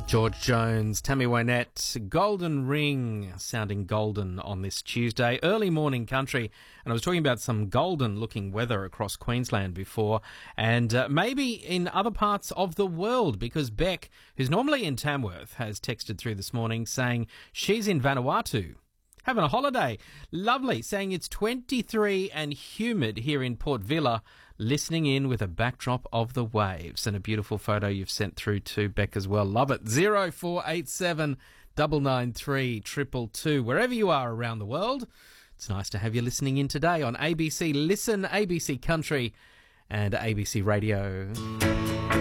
George Jones, Tammy Wynette, Golden Ring, sounding golden on this Tuesday. Early morning country, and I was talking about some golden-looking weather across Queensland before, and maybe in other parts of the world, because Beck, who's normally in Tamworth, has texted through this morning saying she's in Vanuatu. Having a holiday. Lovely. Saying it's 23 and humid here in Port Vila, listening in with a backdrop of the waves. And a beautiful photo you've sent through to Beck as well. Love it. 0487 993 222. Wherever you are around the world, it's nice to have you listening in today on ABC Listen, ABC Country and ABC Radio.